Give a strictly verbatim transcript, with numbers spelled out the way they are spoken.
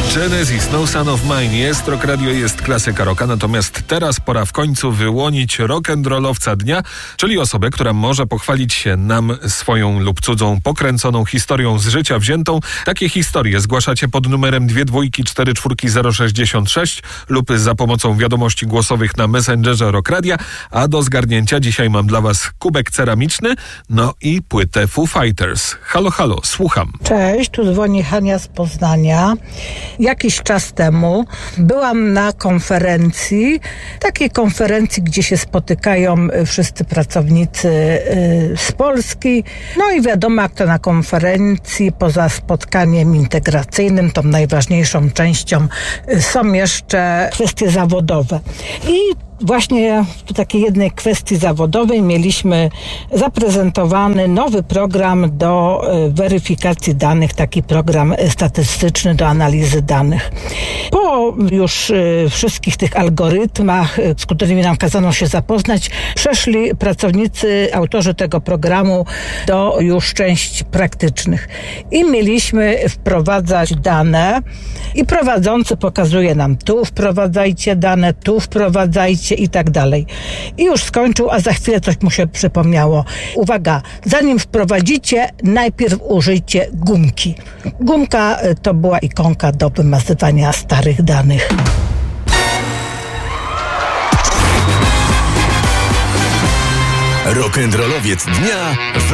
Genesis, No Son of Mine. Jest Rock Radio, jest klasyka rocka, natomiast teraz pora w końcu wyłonić rock'n'rollowca dnia, czyli osobę, która może pochwalić się nam swoją lub cudzą pokręconą historią z życia wziętą. Takie historie zgłaszacie pod numerem dwie dwójki cztery czwórki zero sześćdziesiąt sześć lub za pomocą wiadomości głosowych na Messengerze Rock Radia, a do zgarnięcia dzisiaj mam dla was kubek ceramiczny, no i płytę Foo Fighters. Halo, halo, słucham. Cześć, tu dzwoni Hania z Poznania. Jakiś czas temu byłam na konferencji, takiej konferencji, gdzie się spotykają wszyscy pracownicy z Polski. No i wiadomo, jak to na konferencji, poza spotkaniem integracyjnym, tą najważniejszą częścią, są jeszcze kwestie zawodowe. I właśnie w takiej jednej kwestii zawodowej mieliśmy zaprezentowany nowy program do weryfikacji danych, taki program statystyczny do analizy danych. Po już wszystkich tych algorytmach, z którymi nam kazano się zapoznać, przeszli pracownicy, autorzy tego programu do już części praktycznych. I mieliśmy wprowadzać dane i prowadzący pokazuje nam, tu wprowadzajcie dane, tu wprowadzajcie i tak dalej. I już skończył, a za chwilę coś mu się przypomniało. Uwaga, zanim wprowadzicie, najpierw użyjcie gumki. Gumka to była ikonka do wymazywania starych danych. Rock'n'rollowiec dnia w